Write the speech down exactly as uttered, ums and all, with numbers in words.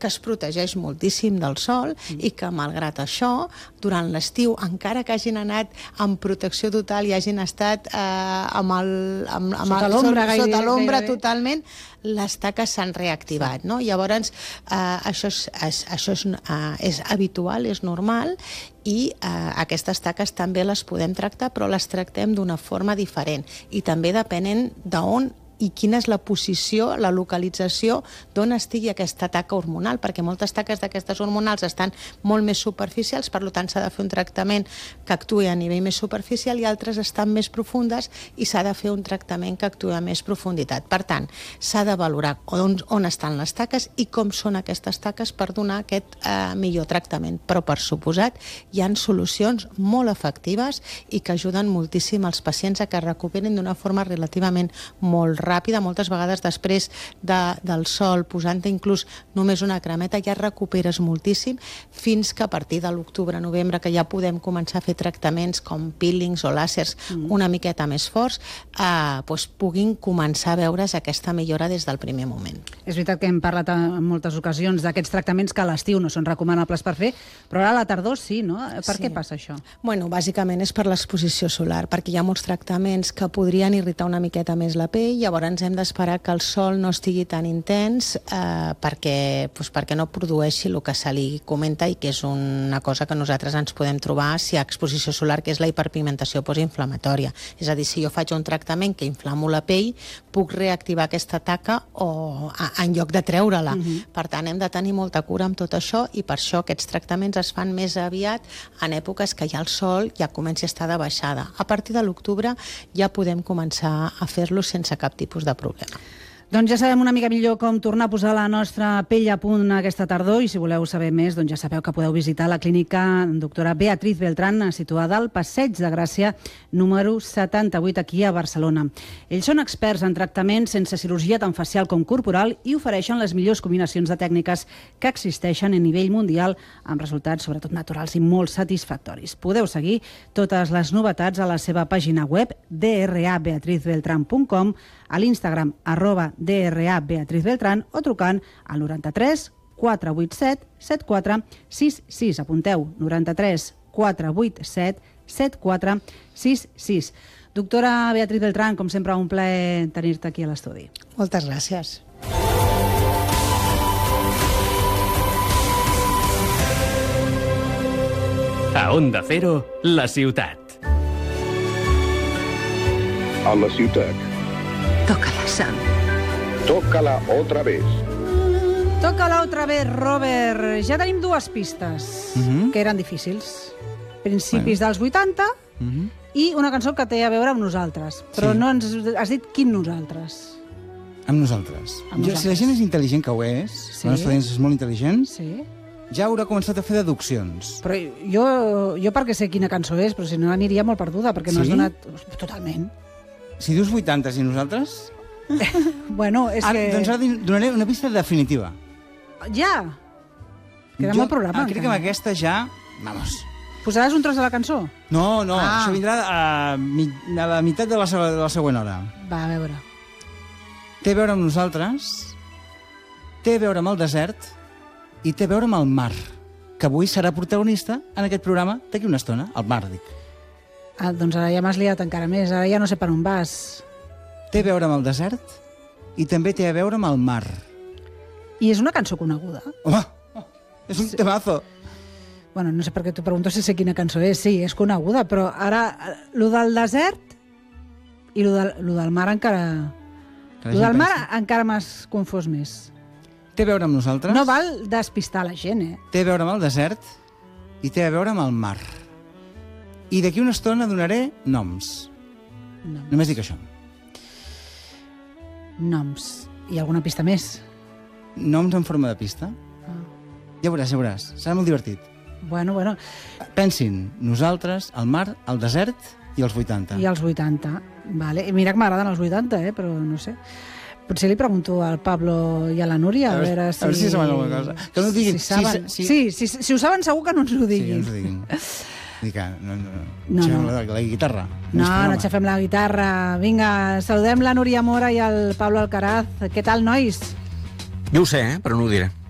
que es protegeix moltíssim del sol mm. i que, malgrat això, durant l'estiu, encara que hagin anat amb protecció total i hagin estat eh, amb el, amb, amb sota el, l'ombra, sota, sota l'ombra gairebé. totalment, les taques s'han reactivat, sí. no? Llavors, eh, això, és, és, això és, eh, és habitual, és normal, i eh, aquestes taques també les podem tractar, però les tractem d'una forma diferent, i també depenent d'on i quina és la posició, la localització d'on estigui aquesta taca hormonal, perquè moltes taques d'aquestes hormonals estan molt més superficials, per tant s'ha de fer un tractament que actuï a nivell més superficial, i altres estan més profundes i s'ha de fer un tractament que actuï a més profunditat. Per tant, s'ha de valorar on, on estan les taques i com són aquestes taques per donar aquest eh, millor tractament. Però, per suposat, hi ha solucions molt efectives i que ajuden moltíssim els pacients a que es recuperin d'una forma relativament molt ràpida. Moltes vegades després de, del sol, posant-te inclús només una cremeta, ja recuperes moltíssim, fins que a partir de l'octubre, novembre, que ja podem començar a fer tractaments com peelings o làsers mm. una miqueta més forts, eh, doncs puguin començar a veure's aquesta millora des del primer moment. És veritat que hem parlat en moltes ocasions d'aquests tractaments que a l'estiu no són recomanables per fer, però ara a la tardor sí, no? Per sí. què passa això? Bueno, bàsicament és per l'exposició solar, perquè hi ha molts tractaments que podrien irritar una miqueta més la pell. Llavors hem d'esperar que el sol no estigui tan intens eh, perquè, doncs perquè no produeixi el que se li comenta, i que és una cosa que nosaltres ens podem trobar si hi ha exposició solar, que és la hiperpigmentació postinflamatòria. És a dir, si jo faig un tractament que inflamo la pell, puc reactivar aquesta taca o, a, en lloc de treure-la. Uh-huh. Per tant, hem de tenir molta cura amb tot això, i per això aquests tractaments es fan més aviat en èpoques que ja el sol ja comenci a estar de baixada. A partir de l'octubre ja podem començar a fer-lo sense cap tipus de problema. Doncs ja sabem una mica millor com tornar a posar la nostra pell a punt aquesta tardor, i si voleu saber més, doncs ja sabeu que podeu visitar la clínica doctora Beatriz Beltrán, situada al Passeig de Gràcia número setanta-vuit, aquí a Barcelona. Ells són experts en tractaments sense cirurgia tant facial com corporal i ofereixen les millors combinacions de tècniques que existeixen a nivell mundial, amb resultats sobretot naturals i molt satisfactoris. Podeu seguir totes les novetats a la seva pàgina web d r a beatriz beltran punt com, a l'Instagram arroba d r a beatriz beltran, o trucant al noranta-tres quatre vuit set set quatre sis sis. Apunteu, noranta-tres quatre vuit set set quatre sis sis. Doctora Beatriz Beltrán, com sempre, un plaer tenir-te aquí a l'estudi. Moltes gràcies. A Onda Cero, la ciutat. A la ciutat. Tócala, Sam. Tócala otra vez. Tócala otra vez, Robert. Ja tenim dues pistes, Mhm. que eren difícils. Principis dels vuitanta Mhm. i una cançó que té a veure amb nosaltres. Però Sí. no ens has dit quin nosaltres. Amb nosaltres. Amb Jo, nosaltres. si la gent és intel·ligent, que ho és, Sí. la nostra audiència és molt intel·ligent, Sí. ja haurà començat a fer deduccions. Però jo, jo perquè sé quina cançó és, però si no aniria molt perduda, perquè no has Sí? donat... Totalment. Si dius vuitanta i nosaltres... Bueno, és Ara, que... Doncs ara donaré una pista definitiva. Ja! Queda Jo, molt programa. ah, crec que amb encara. aquesta ja... Vamos. Posaràs un tros de la cançó? No, no, Ah. això vindrà a, mi- a la meitat de la, se- de la següent hora. Va, a veure. Té a veure amb nosaltres, té a veure amb el desert i té a veure amb el mar, que avui serà protagonista en aquest programa d'aquí una estona, el mar, dic. Ah, doncs ara ja m'has liat encara més. Ara ja no sé per on vas. Té a veure amb el desert i també té a veure amb el mar. I és una cançó coneguda? Home, és un temazo. Bueno, no sé per què t'ho pregunto si sé quina cançó és. Sí, és coneguda, però ara, eh, lo del desert i lo del, lo del mar encara... Que la Lo gent del mar pensi. encara m'has confós més. Té a veure amb nosaltres, No val despistar la gent, eh? té a veure amb el desert i té a veure amb el mar. I d'aquí una estona donaré noms. Noms. Només dic això. Noms. I alguna pista més? Noms en forma de pista. Ja veuràs, ja veuràs. Serà molt divertit. Bueno, bueno. Pensin, nosaltres, el mar, el desert i els vuitanta. I els vuitanta. Vale. I mira que m'agraden els vuitanta, eh? Però no sé. Potser li pregunto al Pablo i a la Núria a, A veure- veure si... a veure si saben alguna cosa. Que no ho diguin. Si saben. Si- Sí, si- si, si, si ho saben segur que no ens ho Sí, diguin. ens ho diguin. Dic que no, no, No, no. no. La, la guitarra. No, és no programa. aixafem la guitarra. Vinga, saludem la Núria Mora i el Pablo Alcaraz. Què tal, nois? Jo ho sé, eh? Però no ho diré.